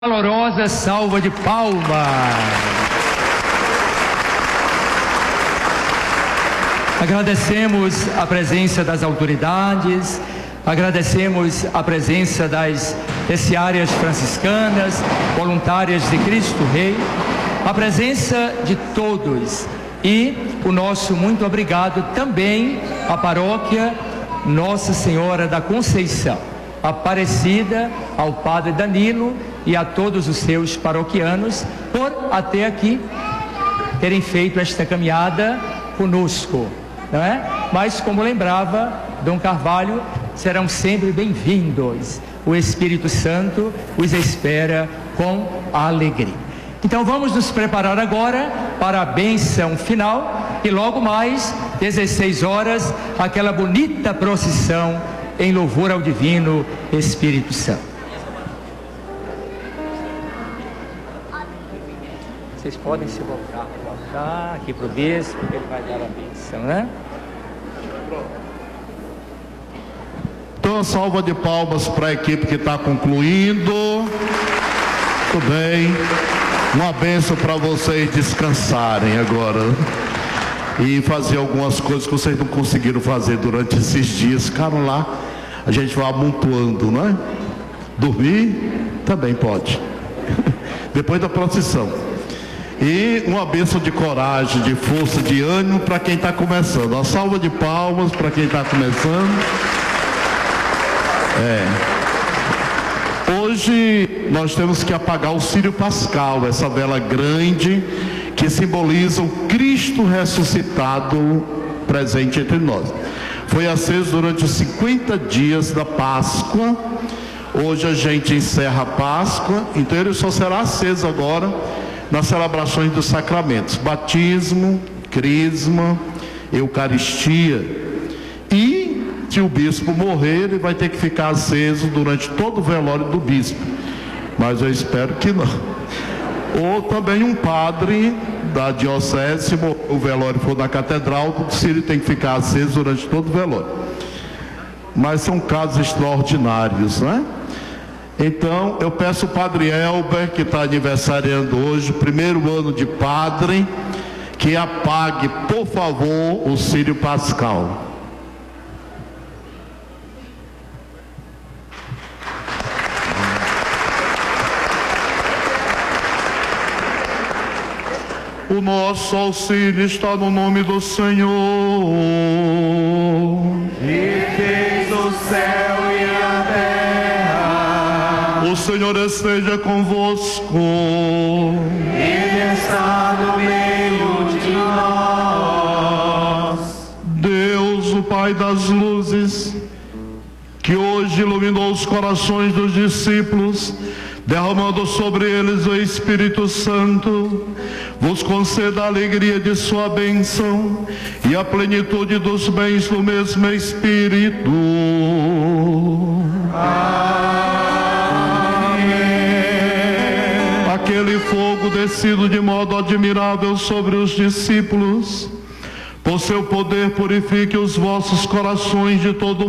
Calorosa salva de palmas. Agradecemos a presença das autoridades, agradecemos a presença das terciárias franciscanas, voluntárias de Cristo Rei, a presença de todos e o nosso muito obrigado também à paróquia Nossa Senhora da Conceição Aparecida, ao Padre Danilo e a todos os seus paroquianos por até aqui terem feito esta caminhada conosco, não é? Mas como lembrava Dom Carvalho, serão sempre bem-vindos. O Espírito Santo os espera com alegria. Então vamos nos preparar agora para a bênção final e logo mais 16 horas aquela bonita procissão em louvor ao Divino Espírito Santo. Vocês podem se voltar aqui para o bispo, ele vai dar a bênção, né? Então, uma salva de palmas para a equipe que está concluindo. Tudo bem. Uma bênção para vocês descansarem agora e fazer algumas coisas que vocês não conseguiram fazer durante esses dias. Ficaram lá, a gente vai amontoando, não é? Dormir também pode. Depois da procissão. E uma bênção de coragem, de força, de ânimo para quem está começando. Uma salva de palmas para quem está começando. Hoje nós temos que apagar o círio pascal, essa vela grande que simboliza o Cristo ressuscitado presente entre nós. Foi aceso durante os 50 dias da Páscoa. Hoje a gente encerra a Páscoa, então ele só será aceso agora nas celebrações dos sacramentos: batismo, crisma, eucaristia. E se o bispo morrer, ele vai ter que ficar aceso durante todo o velório do bispo, mas eu espero que não. Ou também um padre da diocese, se o velório for na catedral, o círio tem que ficar aceso durante todo o velório. Mas são casos extraordinários, né? Então, eu peço ao Padre Elber, que está aniversariando hoje, primeiro ano de padre, que apague, por favor, o círio pascal. O nosso auxílio está no nome do Senhor, que fez o céu e a terra. O Senhor esteja convosco. Ele está no meio de nós. Deus, o Pai das luzes, que hoje iluminou os corações dos discípulos, derramando sobre eles o Espírito Santo, vos conceda a alegria de sua bênção e a plenitude dos bens do mesmo Espírito. Amém. Aquele fogo descido de modo admirável sobre os discípulos, por seu poder purifique os vossos corações de todo